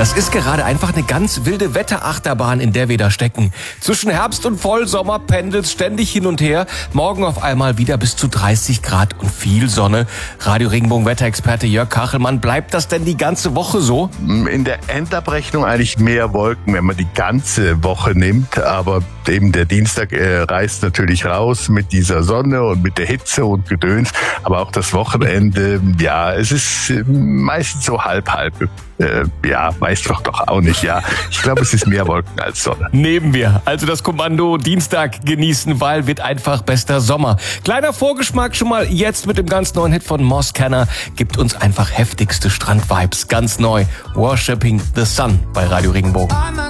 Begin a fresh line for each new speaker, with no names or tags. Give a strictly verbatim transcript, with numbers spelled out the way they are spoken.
Das ist gerade einfach eine ganz wilde Wetterachterbahn, in der wir da stecken. Zwischen Herbst und Vollsommer pendelt ständig hin und her. Morgen auf einmal wieder bis zu dreißig Grad und viel Sonne. Radio Regenbogen Wetterexperte Jörg Kachelmann, bleibt das denn die ganze Woche so?
In der Endabrechnung eigentlich mehr Wolken, wenn man die ganze Woche nimmt. Aber eben der Dienstag äh, reißt natürlich raus mit dieser Sonne und mit der Hitze und Gedöns. Aber auch das Wochenende, ja, es ist äh, meistens so halb-halb. Äh, ja, weiß doch doch auch nicht, ja. Ich glaube, es ist mehr Wolken als Sonne.
Nehmen wir. Also das Kommando Dienstag genießen, weil wird einfach bester Sommer. Kleiner Vorgeschmack schon mal jetzt mit dem ganz neuen Hit von Moss Canner. Gibt uns einfach heftigste Strandvibes. Ganz neu. Worshipping the Sun bei Radio Regenbogen.